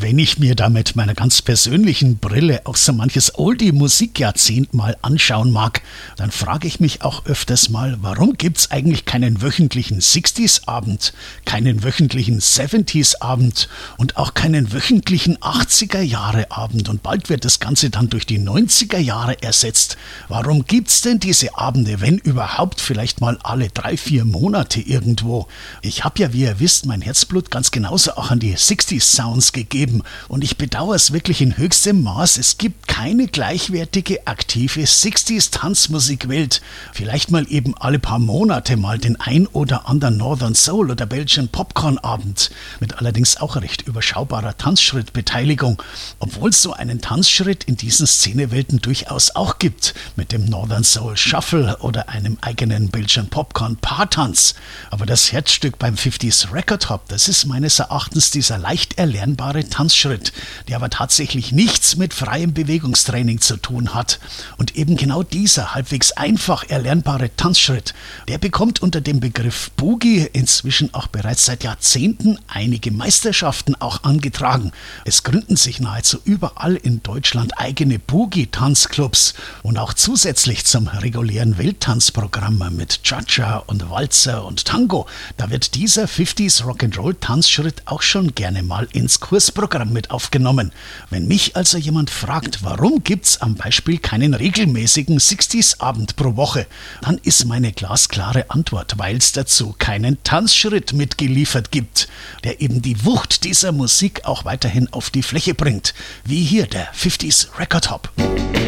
Wenn ich mir da mit meiner ganz persönlichen Brille auch so manches Oldie-Musikjahrzehnt mal anschauen mag, dann frage ich mich auch öfters mal, warum gibt's eigentlich keinen wöchentlichen 60s-Abend, keinen wöchentlichen 70s-Abend und auch keinen wöchentlichen 80er-Jahre-Abend und bald wird das Ganze dann durch die 90er-Jahre ersetzt. Warum gibt's denn diese Abende, wenn überhaupt vielleicht mal alle 3-4 Monate irgendwo? Ich habe ja, wie ihr wisst, mein Herzblut ganz genauso auch an die 60s-Sounds gegeben. Und ich bedauere es wirklich in höchstem Maß. Es gibt keine gleichwertige, aktive 60s-Tanzmusikwelt. Vielleicht mal eben alle paar Monate mal den ein oder anderen Northern Soul oder Belgian Popcorn-Abend. Mit allerdings auch recht überschaubarer Tanzschrittbeteiligung. Obwohl es so einen Tanzschritt in diesen Szenewelten durchaus auch gibt. Mit dem Northern Soul Shuffle oder einem eigenen Belgian Popcorn Paartanz. Aber das Herzstück beim 50s Record Hop, das ist meines Erachtens dieser leicht erlernbare Tanzschritt, der aber tatsächlich nichts mit freiem Bewegungstraining zu tun hat. Und eben genau dieser halbwegs einfach erlernbare Tanzschritt, der bekommt unter dem Begriff Boogie inzwischen auch bereits seit Jahrzehnten einige Meisterschaften auch angetragen. Es gründen sich nahezu überall in Deutschland eigene Boogie-Tanzclubs und auch zusätzlich zum regulären Welttanzprogramm mit Cha-Cha und Walzer und Tango, da wird dieser 50s Rock'n'Roll-Tanzschritt auch schon gerne mal ins Kursprogramm mit aufgenommen. Wenn mich also jemand fragt, warum gibt's am Beispiel keinen regelmäßigen 60s-Abend pro Woche, dann ist meine glasklare Antwort, weil es dazu keinen Tanzschritt mitgeliefert gibt, der eben die Wucht dieser Musik auch weiterhin auf die Fläche bringt, wie hier der 50s Record Hop.